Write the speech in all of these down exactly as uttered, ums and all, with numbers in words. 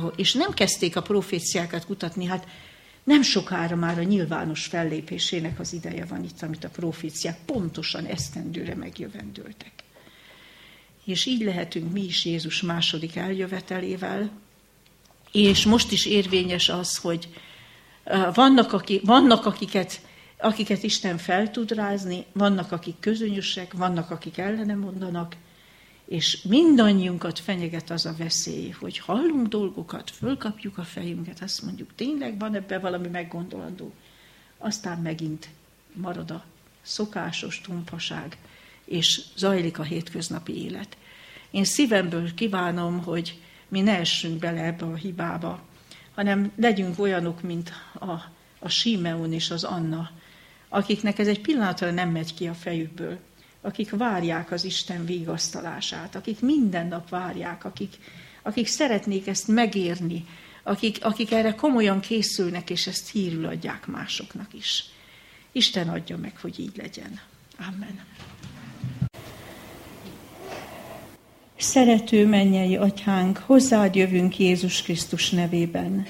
és nem kezdték a proféciákat kutatni, hát nem sokára már a nyilvános fellépésének az ideje van itt, amit a proféciák pontosan esztendőre megjövendöltek. És így lehetünk mi is Jézus második eljövetelével, és most is érvényes az, hogy vannak, akik, vannak akiket, akiket Isten fel tud rázni, vannak, akik közönösek, vannak, akik ellene mondanak, és mindannyiunkat fenyeget az a veszély, hogy hallunk dolgokat, fölkapjuk a fejünket, azt mondjuk, tényleg van ebben valami meggondolandó. Aztán megint marad a szokásos tumpaság, és zajlik a hétköznapi élet. Én szívemből kívánom, hogy mi ne essünk bele ebbe a hibába, hanem legyünk olyanok, mint a, a Simeon és az Anna, akiknek ez egy pillanatra nem megy ki a fejükből, akik várják az Isten vigasztalását, akik minden nap várják, akik, akik szeretnék ezt megérni, akik, akik erre komolyan készülnek, és ezt hírül adják másoknak is. Isten adja meg, hogy így legyen. Amen. Szerető mennyei Atyánk, hozzád jövünk Jézus Krisztus nevében.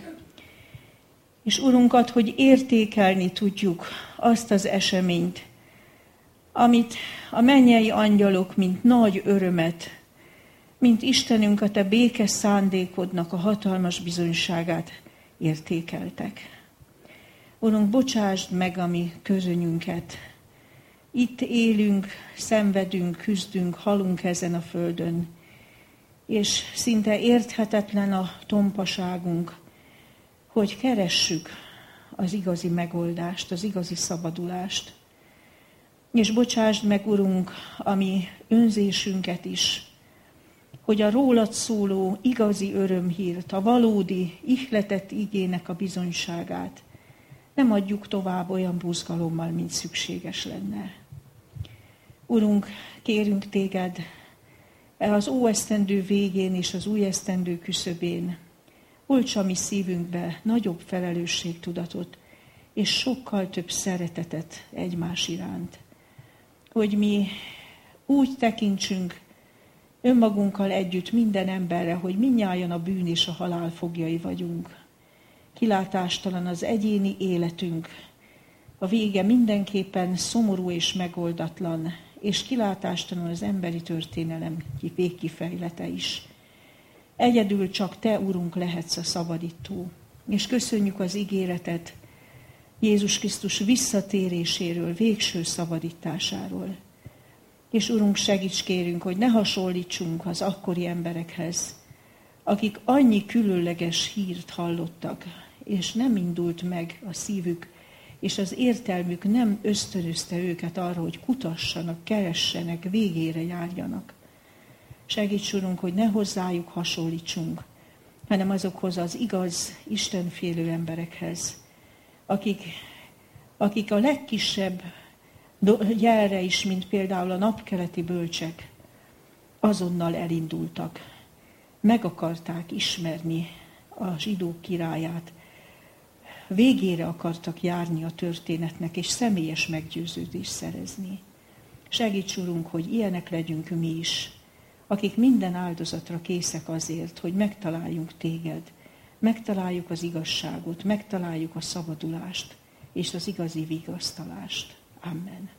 És Urunkat, hogy értékelni tudjuk azt az eseményt, amit a mennyei angyalok, mint nagy örömet, mint Istenünk a te békés szándékodnak a hatalmas bizonyságát értékeltek. Urunk, bocsásd meg a mi közönyünket. Itt élünk, szenvedünk, küzdünk, halunk ezen a földön, és szinte érthetetlen a tompaságunk, hogy keressük az igazi megoldást, az igazi szabadulást. És bocsásd meg, Urunk, a mi önzésünket is, hogy a rólad szóló igazi örömhírt, a valódi, ihletett igének a bizonyságát nem adjuk tovább olyan buzgalommal, mint szükséges lenne. Urunk, kérünk téged az óesztendő végén és az új esztendő küszöbén, olts a mi szívünkbe nagyobb felelősségtudatot és sokkal több szeretetet egymás iránt. Hogy mi úgy tekintsünk önmagunkkal együtt minden emberre, hogy mindnyájan a bűn és a halál foglyai vagyunk. Kilátástalan az egyéni életünk, a vége mindenképpen szomorú és megoldatlan, és kilátástalan az emberi történelem végkifejlete is. Egyedül csak te, Urunk, lehetsz a szabadító, és köszönjük az ígéretet Jézus Krisztus visszatéréséről, végső szabadításáról. És Urunk, segíts kérünk, hogy ne hasonlítsunk az akkori emberekhez, akik annyi különleges hírt hallottak, és nem indult meg a szívük, és az értelmük nem ösztönözte őket arra, hogy kutassanak, keressenek, végére járjanak. Segíts, Urunk, hogy ne hozzájuk hasonlítsunk, hanem azokhoz az igaz, istenfélő emberekhez, akik, akik a legkisebb jelre is, mint például a napkeleti bölcsek, azonnal elindultak. Meg akarták ismerni a zsidók királyát, végére akartak járni a történetnek, és személyes meggyőződést szerezni. Segíts, Urunk, hogy ilyenek legyünk mi is, akik minden áldozatra készek azért, hogy megtaláljunk téged, megtaláljuk az igazságot, megtaláljuk a szabadulást és az igazi vigasztalást. Amen.